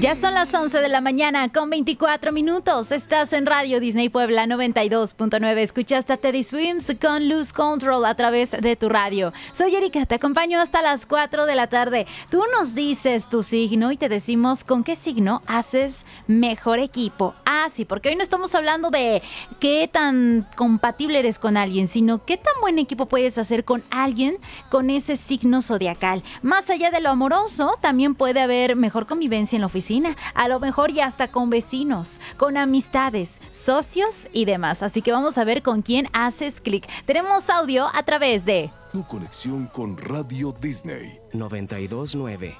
Ya son las 11 de la mañana con 24 minutos. Estás en Radio Disney Puebla 92.9. Escuchaste a Teddy Swims con Lose Control a través de tu radio. Soy Erika, te acompaño hasta las 4 de la tarde. Tú nos dices tu signo y te decimos con qué signo haces mejor equipo. Ah, sí, porque hoy no estamos hablando de qué tan compatible eres con alguien, sino qué tan buen equipo puedes hacer con alguien con ese signo zodiacal. Más allá de lo amoroso, también puede haber mejor convivencia en la oficina, a lo mejor ya hasta con vecinos, con amistades, socios y demás. Así que vamos a ver con quién haces clic. Tenemos audio a través de Tu conexión con Radio Disney 92.9.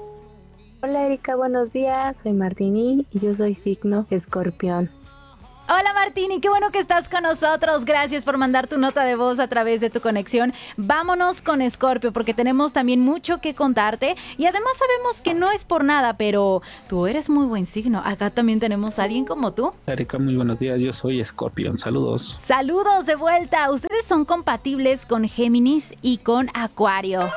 Hola Erika, buenos días, soy Martini y yo soy signo Escorpión. Hola Martini, qué bueno que estás con nosotros. Gracias por mandar tu nota de voz a través de tu conexión. Vámonos con Escorpio porque tenemos también mucho que contarte y además sabemos que no es por nada, pero tú eres muy buen signo. Acá también tenemos a alguien como tú. Erika, muy buenos días, yo soy Escorpión, saludos. Saludos de vuelta. Ustedes son compatibles con Géminis y con Acuario.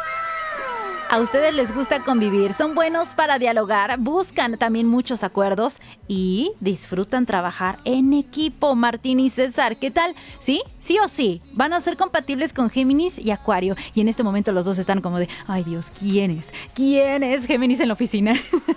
A ustedes les gusta convivir, son buenos para dialogar, buscan también muchos acuerdos y disfrutan trabajar en equipo. Martín y César, ¿qué tal? ¿Sí? ¿Sí o sí? Van a ser compatibles con Géminis y Acuario. Y en este momento los dos están como de, ay Dios, ¿quién es? ¿Quién es Géminis en la oficina?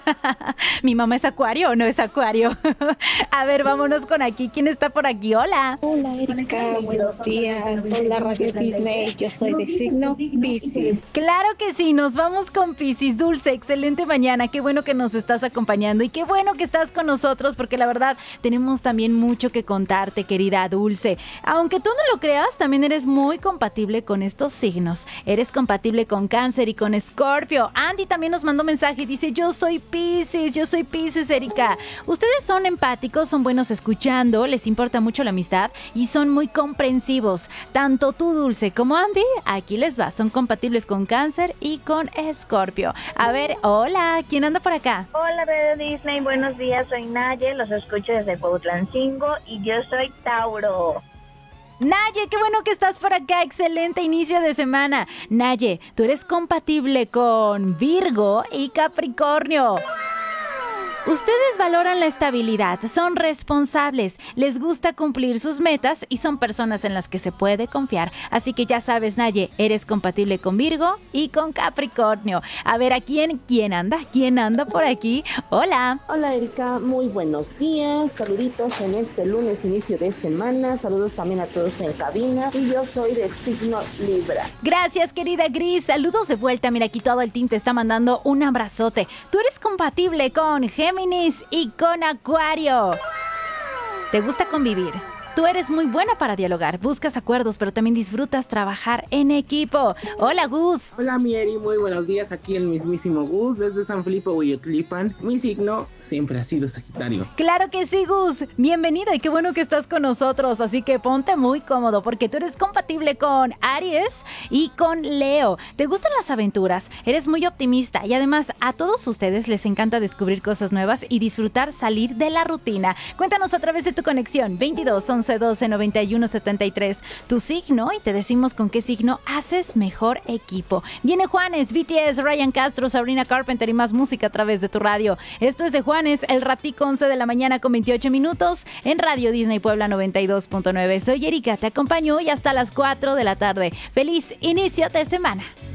¿Mi mamá es Acuario o no es Acuario? A ver, vámonos con aquí. ¿Quién está por aquí? Hola. Hola Erika, buenos días. Hola Radio Disney, yo soy de signo Piscis. Claro que sí, nos vamos con Piscis. Dulce, excelente mañana, qué bueno que nos estás acompañando y qué bueno que estás con nosotros porque la verdad tenemos también mucho que contarte, querida Dulce. Aunque tú no lo creas, también eres muy compatible con estos signos. Eres compatible con Cáncer y con Escorpio. Andy también nos mandó mensaje y dice, yo soy Piscis, Erika. Ustedes son empáticos, son buenos escuchando, les importa mucho la amistad y son muy comprensivos. Tanto tú, Dulce, como Andy, aquí les va, son compatibles con Cáncer y con Escorpio. A ver, hola, ¿quién anda por acá? Hola Radio Disney, buenos días, soy Naye, los escucho desde Cuautlancingo y yo soy Tauro. Naye, qué bueno que estás por acá, excelente inicio de semana. Naye, tú eres compatible con Virgo y Capricornio. Ustedes valoran la estabilidad, son responsables, les gusta cumplir sus metas y son personas en las que se puede confiar. Así que ya sabes, Naye, eres compatible con Virgo y con Capricornio. A ver, ¿quién anda? ¿Quién anda por aquí? Hola. Hola Erika, muy buenos días, saluditos en este lunes, inicio de semana, saludos también a todos en cabina y yo soy de signo Libra. Gracias, querida Gris, saludos de vuelta. Mira, aquí todo el team te está mandando un abrazote. Tú eres compatible con Géminis y con Acuario. ¿Te gusta convivir? Tú eres muy buena para dialogar, buscas acuerdos, pero también disfrutas trabajar en equipo. Hola, Gus. Hola, mi Eri, muy buenos días. Aquí el mismísimo Gus desde San Felipe, Hueyotlipan. Mi signo siempre ha sido Sagitario. Claro que sí, Gus. Bienvenido y qué bueno que estás con nosotros. Así que ponte muy cómodo porque tú eres compatible con Aries y con Leo. Te gustan las aventuras, eres muy optimista y además a todos ustedes les encanta descubrir cosas nuevas y disfrutar salir de la rutina. Cuéntanos a través de tu conexión 22 11 12 91 73 tu signo y te decimos con qué signo haces mejor equipo. Viene Juanes, BTS, Ryan Castro, Sabrina Carpenter y más música a través de tu radio. Esto es de Juanes, el ratico 11 de la mañana con 28 minutos en Radio Disney Puebla 92.9. Soy Erika, te acompaño hoy hasta las 4 de la tarde. Feliz inicio de semana.